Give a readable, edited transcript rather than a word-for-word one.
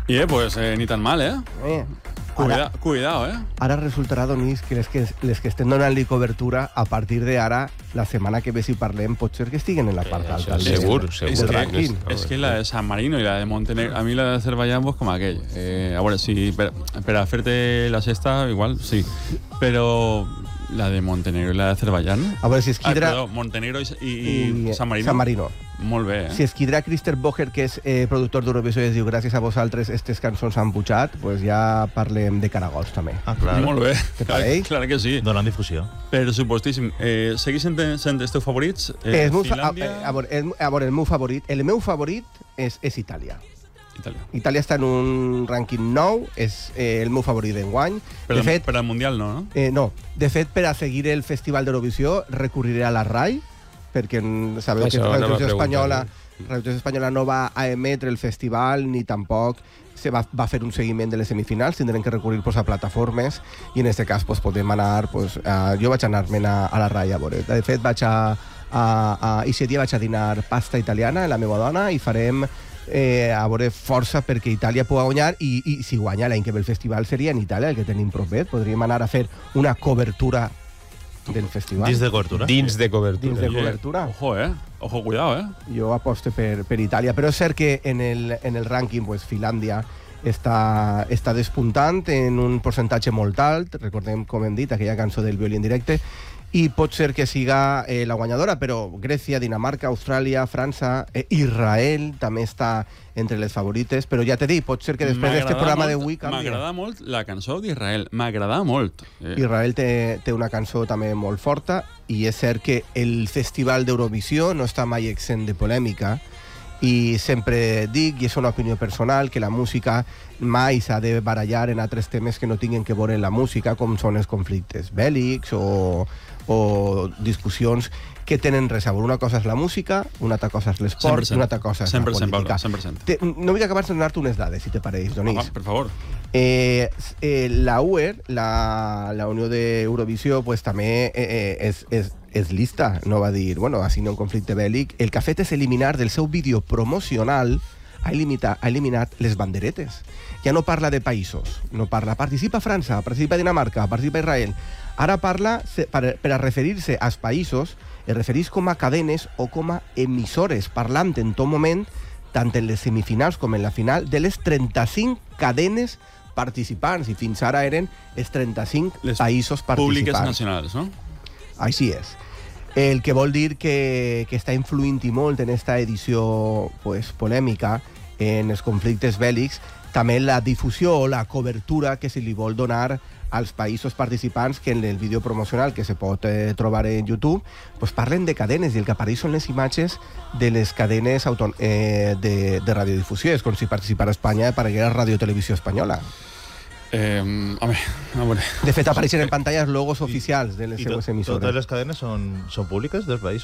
Pues ni tan mal, Cuidado, Ara resultarà, Donís, que les que estem donant-li cobertura, a partir d'ara, la setmana que ve si parlem, pot ser que estiguen en la part alta. Segur. És que la de San Marino i la de Montenegro, a mi la d'Azerbaiyán, pues com aquell. A veure, si per a fer-te la sexta, igual, sí. Però la de Montenegro i la d'Azerbaiyán... A veure, si es quidra... Perdó, Montenegro i San Marino. San Marino. Molt bé, Si es quidrà Christer Bocher, que és productor d'Eurovisió, i es diu gràcies a vosaltres aquestes cançons han pujat, pues ja parlem de caragols també. Clar. Molt bé. Què pareix? Clar que sí. Donant difusió. Per supostíssim. Segueix sent els teus favorits? Finlàndia... A veure, el meu favorit és Itàlia. Itàlia. Itàlia està en un rànquing 9, és el meu favorit d'enguany. Per al Mundial no? No. De fet, per a seguir el Festival d'Eurovisió recurriré a la RAI, perquè sabeu que Radio Espanyola no va a emetre el festival ni tampoc va fer un seguiment de les semifinals, tindrem que recurrir a plataformes i en aquest cas podem anar, jo vaig anar-me'n a la RAI a veure. De fet, aquest dia vaig a dinar pasta italiana amb la meva dona i farem a veure força perquè Itàlia pugui guanyar i si guanya l'any que ve el festival seria en Itàlia, el que tenim propet. Podríem anar a fer una cobertura del festival. Dins de cobertura. Ojo, cuidado, Jo aposto per Itàlia, però és cert que en el rànquing Finlàndia està despuntant en un percentatge molt alt. Recordem, com hem dit, aquella cançó del violí en directe, i pot ser que siga la guanyadora, però Grècia, Dinamarca, Austràlia, França, Israel també està entre les favorites, però ja t'he dit, pot ser que després d'aquest programa d'avui canvi. M'agrada molt la cançó d'Israel, m'agrada molt. Israel té una cançó també molt forta, i és cert que el Festival d'Eurovisió no està mai exempt de polèmica, i sempre dic, i és una opinió personal, que la música mai s'ha de barallar en altres temes que no tinguin que veure en la música, com són els conflictes bèl·lics o discussions que tenen res a veure. Una cosa és la música, una altra cosa és l'esport, i una altra cosa és la política. 100%. No vull acabar de donar-te unes dades, si te pareix, Donís. Per favor. La UER, la Unió d'Eurovisió, també és lista. No va dir, així no un conflicte bèl·lic. El que ha fet és eliminar del seu vídeo promocional, ha eliminat les banderetes. Ja no parla de països, no parla participa França, participa Dinamarca, participa Israel. Ara parla, per a referir-se als països, es refereix com a cadenes o com a emissores, parlant en tot moment, tant en les semifinals com en la final, de les 35 cadenes participants, i fins ara eren els 35 països participants. Públiques nacionals, no? Així és. El que vol dir que està influint i molt en esta edició polèmica en els conflictes bèl·lics, també la difusió o la cobertura que se li vol donar als països participants, que en el vídeo promocional que se pot trobar en YouTube parlen de cadenes, i el que apareix són les imatges de les cadenes de radiodifusió. És com si participara Espanya apareguera Radio Televisió Espanyola. A veure. De fet, apareixen en pantalla els logos oficials de les seues emissores. Totes les cadenes són públiques del país?